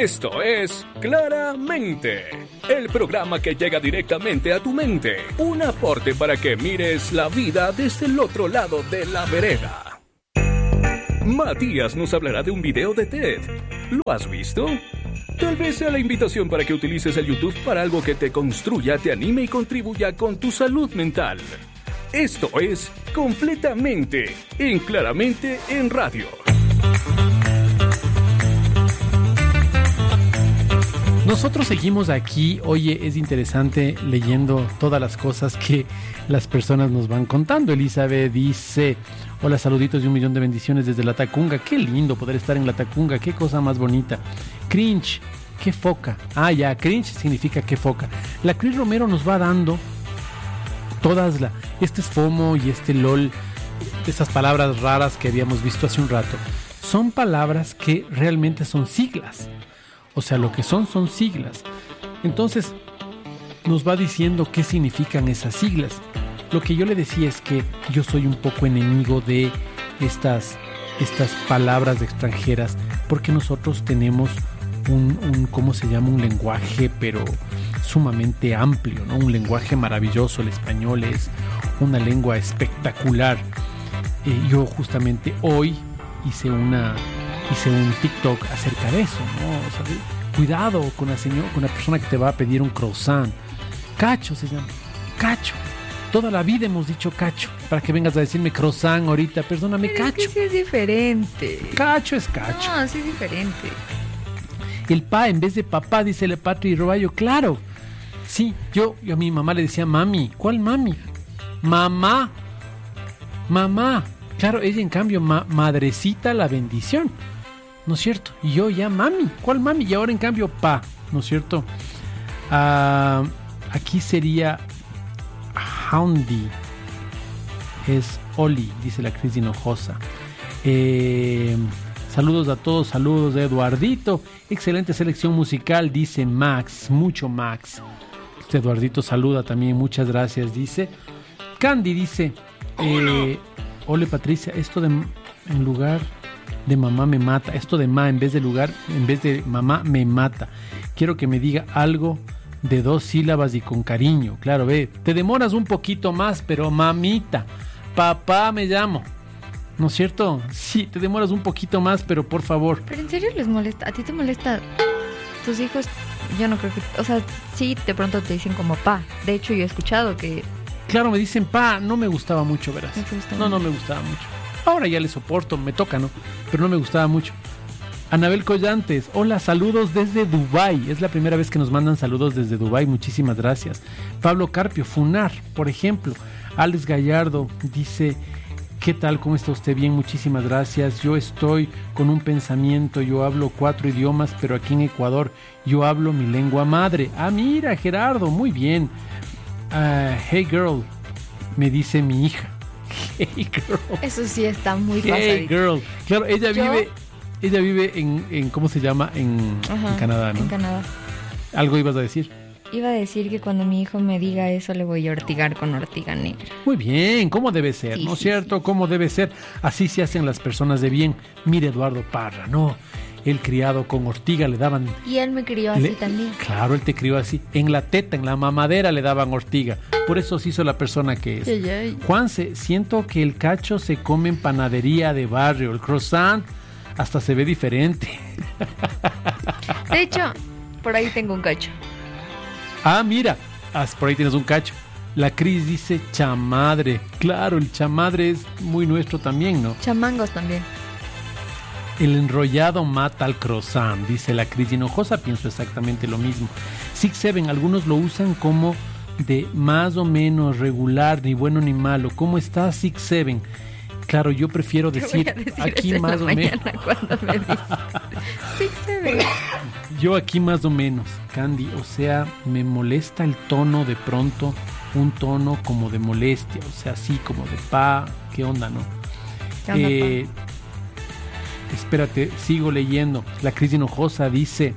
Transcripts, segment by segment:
Esto es Claramente, el programa que llega directamente a tu mente. Un aporte para que mires la vida desde el otro lado de la vereda. Matías nos hablará de un video de TED. ¿Lo has visto? Tal vez sea la invitación para que utilices el YouTube para algo que te construya, te anime y contribuya con tu salud mental. Esto es Completamente en Claramente en Radio. Nosotros seguimos aquí. Oye, es interesante leyendo todas las cosas que las personas nos van contando. Elizabeth dice: hola, saluditos y 1.000.000 de bendiciones desde la Tacunga. Qué lindo poder estar en la Tacunga, qué cosa más bonita. Cringe, qué foca. Ah, ya, cringe significa qué foca. La Cris Romero nos va dando todas este es FOMO y este LOL, esas palabras raras que habíamos visto hace un rato. Son palabras que realmente son siglas. O sea, lo que son siglas. Entonces, nos va diciendo qué significan esas siglas. Lo que yo le decía es que yo soy un poco enemigo de estas palabras extranjeras, porque nosotros tenemos ¿cómo se llama? Un lenguaje, pero sumamente amplio, ¿no? Un lenguaje maravilloso. El español es una lengua espectacular. Yo justamente hoy hice un TikTok acerca de eso, ¿no? O sea, cuidado con la persona que te va a pedir un croissant. Cacho se llama, cacho. Toda la vida hemos dicho cacho, para que vengas a decirme croissant ahorita. Perdóname, pero cacho. Es que sí es diferente. Cacho es cacho. No, sí es diferente. El pa en vez de papá, dice el Patri Roballo. Claro, sí, yo a mi mamá le decía mami. ¿Cuál mami? Mamá. Claro, ella en cambio, madrecita la bendición, ¿no es cierto? Y yo ya mami, ¿cuál mami? Y ahora en cambio pa, ¿no es cierto? Aquí sería Houndy, es Oli, dice la Cris Hinojosa. Saludos a todos, saludos de Eduardito. Excelente selección musical, dice Max, mucho Max. Este Eduardito saluda también, muchas gracias, dice. Candy dice... Ole Patricia, esto de en lugar de mamá me mata, esto de ma en vez de mamá me mata. Quiero que me diga algo de 2 sílabas y con cariño. Claro, ve, te demoras un poquito más, pero mamita, papá me llamo, ¿no es cierto? Sí, te demoras un poquito más, pero por favor. Pero en serio les molesta, ¿a ti te molesta? Tus hijos, yo no creo que, o sea, sí, de pronto te dicen como pa. De hecho, yo he escuchado que... Claro, me dicen pa, no me gustaba mucho, verás. No me gustaba mucho. Ahora ya le soporto, me toca, ¿no? Pero no me gustaba mucho. Anabel Collantes, hola, saludos desde Dubái. Es la primera vez que nos mandan saludos desde Dubái, muchísimas gracias. Pablo Carpio, Funar, por ejemplo. Alex Gallardo dice, ¿qué tal? ¿Cómo está usted? Bien, muchísimas gracias. Yo estoy con un pensamiento, yo hablo 4 idiomas, pero aquí en Ecuador yo hablo mi lengua madre. Ah, mira, Gerardo, muy bien. Hey girl, me dice mi hija. Hey girl. Eso sí está muy pasadito. Hey girl. Claro, ella vive en ¿cómo se llama? En Canadá, ¿no? En Canadá. ¿Algo ibas a decir? Iba a decir que cuando mi hijo me diga eso le voy a ortigar con ortiga negra. Muy bien, ¿cómo debe ser? Sí, ¿no es cierto? Sí. ¿Cómo debe ser? Así se hacen las personas de bien. Mire Eduardo Parra, ¿no? Él criado con ortiga le daban... Y él me crió así también. Claro, él te crió así. En la teta, en la mamadera le daban ortiga. Por eso se hizo la persona que es. Ay. Juanse, siento que el cacho se come en panadería de barrio. El croissant hasta se ve diferente. De hecho, por ahí tengo un cacho. Ah, mira, por ahí tienes un cacho. La Cris dice chamadre. Claro, el chamadre es muy nuestro también, ¿no? Chamangos también. El enrollado mata al croissant, dice la Cris Hinojosa. Pienso exactamente lo mismo. 6-7, algunos lo usan como de más o menos regular, ni bueno ni malo. ¿Cómo está 6-7? Claro, yo prefiero decir aquí más o menos. Cuando me dice 6-7. Yo aquí más o menos, Candy. O sea, me molesta el tono de pronto, un tono como de molestia. O sea, así como de pa. ¿Qué onda, no? ¿Qué onda, pa? Espérate, sigo leyendo. La Cris Hinojosa dice,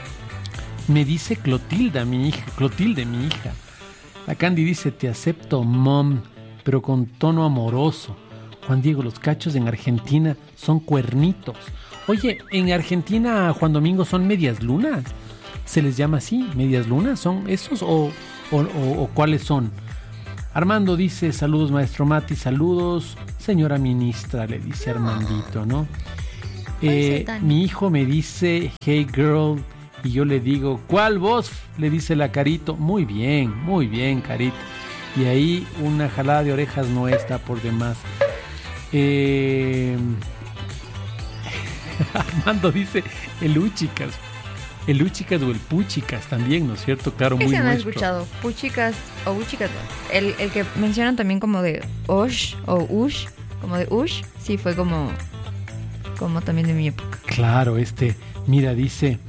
me dice Clotilde, mi hija. La Candy dice, te acepto, mom, pero con tono amoroso. Juan Diego, los cachos en Argentina son cuernitos. Oye, en Argentina, Juan Domingo, ¿son medias lunas? ¿Se les llama así? ¿Medias lunas? ¿Son esos o cuáles son? Armando dice, saludos maestro Mati, saludos señora ministra, le dice Armandito, ¿no? Mi hijo me dice, hey girl, y yo le digo, ¿cuál voz? Le dice la Carito, muy bien, Carito. Y ahí una jalada de orejas no está por demás. Armando dice, el Uchicas o el Puchicas también, ¿no es cierto? Claro, muy nuestro. Ese no he escuchado, Puchicas o Uchicas. El que mencionan también como de Osh o Ush, como de Ush, sí fue como también de mi época. Claro, mira, dice,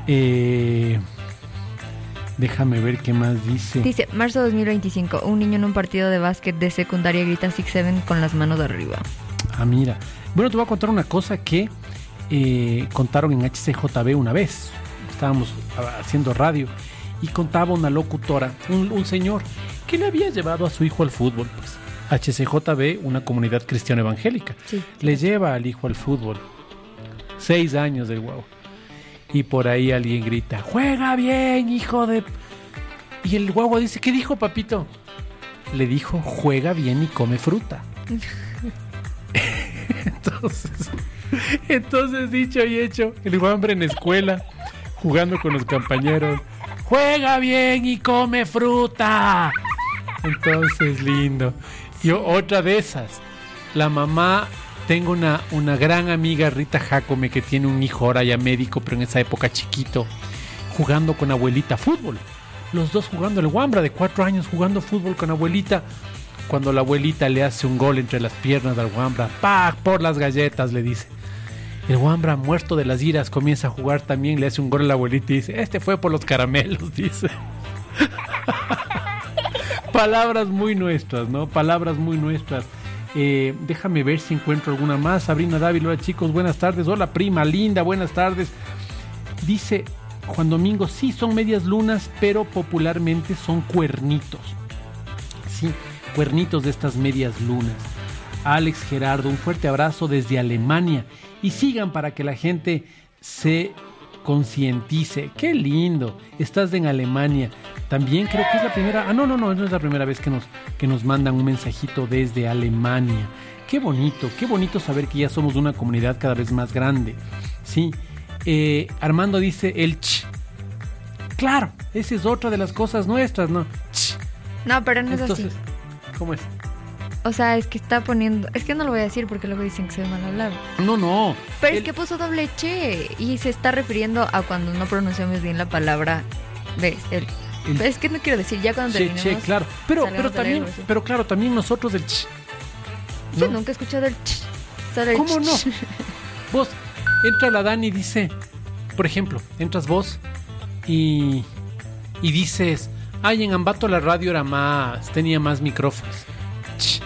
déjame ver qué más dice. Dice, marzo 2025, un niño en un partido de básquet de secundaria grita 6-7 con las manos de arriba. Ah, mira. Bueno, te voy a contar una cosa que contaron en HCJB una vez. Estábamos haciendo radio y contaba una locutora, un señor que le había llevado a su hijo al fútbol, pues. HCJB, una comunidad cristiana evangélica, sí. Le lleva al hijo al fútbol. 6 años del guau. Y por ahí alguien grita, juega bien, hijo de... Y el guagua dice, ¿qué dijo, papito? Le dijo, juega bien y come fruta. Entonces, dicho y hecho, el guambre en escuela, jugando con los compañeros, juega bien y come fruta. Entonces, lindo. Yo, otra de esas, la mamá, tengo una gran amiga, Rita Jacome, que tiene un hijo ahora ya médico, pero en esa época chiquito, jugando con abuelita fútbol. Los dos jugando, el guambra de 4 años jugando fútbol con abuelita. Cuando la abuelita le hace un gol entre las piernas al guambra, ¡pah! Por las galletas, le dice. El guambra, muerto de las iras, comienza a jugar también, le hace un gol a la abuelita y dice, fue por los caramelos, dice. Palabras muy nuestras, ¿no? Palabras muy nuestras. Déjame ver si encuentro alguna más. Sabrina Dávila, hola chicos, buenas tardes. Hola prima linda, buenas tardes. Dice Juan Domingo, sí son medias lunas, pero popularmente son cuernitos. Sí, cuernitos de estas medias lunas. Alex Gerardo, un fuerte abrazo desde Alemania. Y sigan para que la gente se concientice. ¡Qué lindo! Estás en Alemania. También creo que es la primera... no es la primera vez que nos mandan un mensajito desde Alemania. Qué bonito saber que ya somos una comunidad cada vez más grande. Sí. Armando dice el ch. Claro, esa es otra de las cosas nuestras, ¿no? Ch. No, pero no es entonces, así. ¿Cómo es? O sea, es que está poniendo... Es que no lo voy a decir porque luego dicen que soy mal hablado. No. Pero es que puso doble che y se está refiriendo a cuando no pronunciamos bien la palabra. ¿Ves? Es que no quiero decir, ya cuando terminemos... Che, claro. Pero claro, también nosotros del ch. ¿No? Yo nunca he escuchado el ch. ¿Cómo no? Vos, entra la Dani y dice... Por ejemplo, entras vos y dices... Ay, en Ambato la radio tenía más micrófonos. Ch.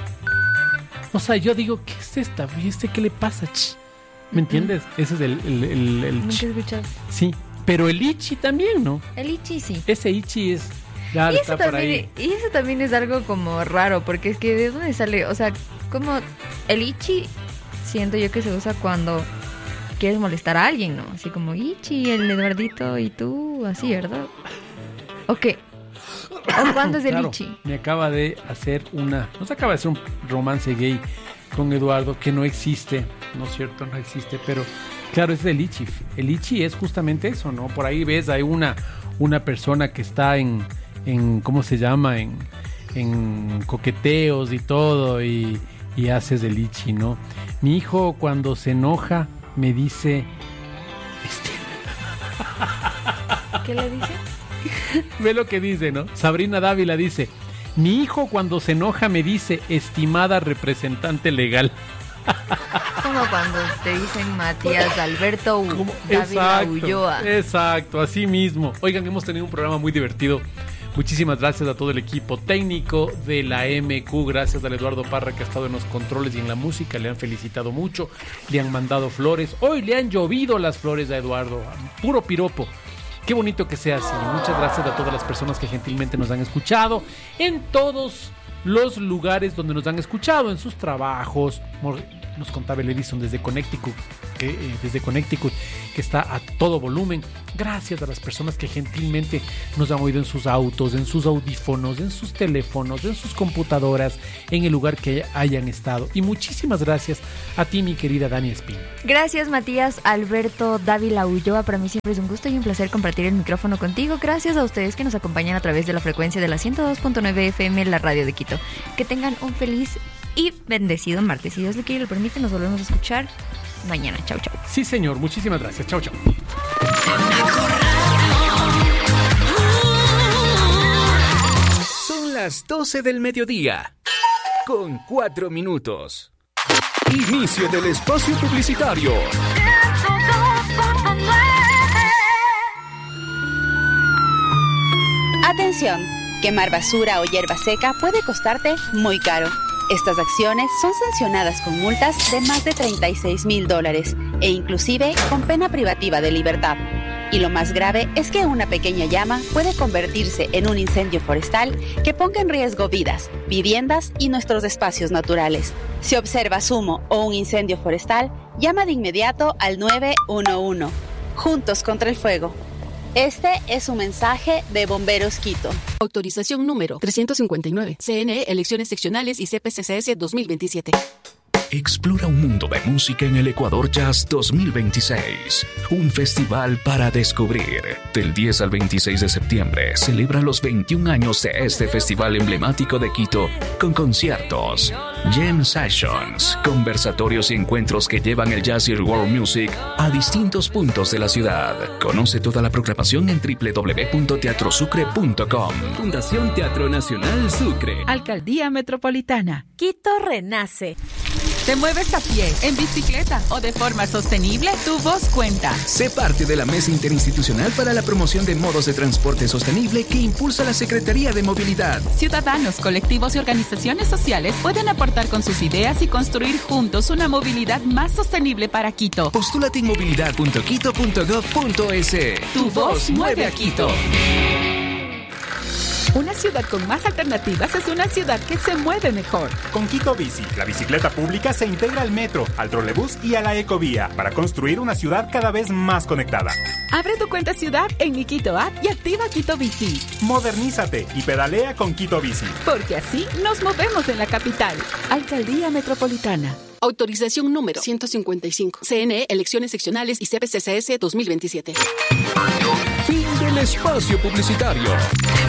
O sea, yo digo, ¿qué es esta? ¿Qué le pasa? Ch. ¿Me entiendes? Ese es el nunca he escuchado. Sí, pero el ichi también, ¿no? El ichi sí. Ese ichi es... Ya está por ahí. Y eso también es algo como raro, porque es que ¿de dónde sale? O sea, como el ichi, siento yo que se usa cuando quieres molestar a alguien, ¿no? Así como ichi, el Eduardito y tú, así, ¿verdad? ¿O qué? ¿O cuándo es el claro, ichi? Nos acaba de hacer un romance gay con Eduardo que no existe, ¿no es cierto? No existe, pero claro, es el ichi. El ichi es justamente eso, ¿no? Por ahí ves, hay una persona que está en ¿cómo se llama? En coqueteos y todo y haces el ichi, ¿no? Mi hijo cuando se enoja me dice... ¿Qué le dice? Ve lo que dice, ¿no? Sabrina Dávila dice, mi hijo cuando se enoja me dice, estimada representante legal. Como cuando te dicen Matías Alberto Dávila Ulloa. Exacto, así mismo. Oigan, hemos tenido un programa muy divertido. Muchísimas gracias a todo el equipo técnico de la MQ. Gracias al Eduardo Parra que ha estado en los controles y en la música. Le han felicitado mucho, le han mandado flores. Hoy le han llovido las flores a Eduardo. Puro piropo. Qué bonito que sea así. Muchas gracias a todas las personas que gentilmente nos han escuchado en todos los lugares donde nos han escuchado, en sus trabajos, nos contaba el Edison desde Connecticut, que está a todo volumen. Gracias a las personas que gentilmente nos han oído en sus autos, en sus audífonos, en sus teléfonos, en sus computadoras, en el lugar que hayan estado. Y muchísimas gracias a ti, mi querida Dani Espín. Gracias, Matías Alberto Dávila Ulloa. Para mí siempre es un gusto y un placer compartir el micrófono contigo. Gracias a ustedes que nos acompañan a través de la frecuencia de la 102.9 FM, la radio de Quito. Que tengan un feliz y bendecido martes. Si Dios lo quiere y lo permite, nos volvemos a escuchar mañana. Chau, chau. Sí, señor. Muchísimas gracias. Chau, chau. Son las 12 del mediodía, con 4 minutos. Inicio del espacio publicitario. Atención, quemar basura o hierba seca puede costarte muy caro. Estas acciones son sancionadas con multas de más de $36,000 e inclusive con pena privativa de libertad. Y lo más grave es que una pequeña llama puede convertirse en un incendio forestal que ponga en riesgo vidas, viviendas y nuestros espacios naturales. Si observas humo o un incendio forestal, llama de inmediato al 911. Juntos contra el fuego. Este es un mensaje de Bomberos Quito. Autorización número 359. CNE, Elecciones Seccionales y CPCCS 2027. Explora un mundo de música en el Ecuador Jazz 2026. Un festival para descubrir. Del 10 al 26 de septiembre celebra los 21 años de este festival emblemático de Quito con conciertos, jam sessions, conversatorios y encuentros que llevan el jazz y el world music a distintos puntos de la ciudad. Conoce toda la programación en www.teatrosucre.com. Fundación Teatro Nacional Sucre. Alcaldía Metropolitana. Quito renace. ¿Te mueves a pie, en bicicleta o de forma sostenible? Tu voz cuenta. Sé parte de la Mesa Interinstitucional para la Promoción de Modos de Transporte Sostenible que impulsa la Secretaría de Movilidad. Ciudadanos, colectivos y organizaciones sociales pueden aportar con sus ideas y construir juntos una movilidad más sostenible para Quito. Postúlate en movilidad.quito.gov.es. Tu voz mueve a Quito. Una ciudad con más alternativas es una ciudad que se mueve mejor. Con Quito Bici, la bicicleta pública se integra al metro, al trolebús y a la ecovía para construir una ciudad cada vez más conectada. Abre tu cuenta ciudad en mi Quito App y activa Quito Bici. Modernízate y pedalea con Quito Bici. Porque así nos movemos en la capital. Alcaldía Metropolitana. Autorización número 155. CNE, Elecciones Seccionales y CPCCS 2027. Fin del espacio publicitario.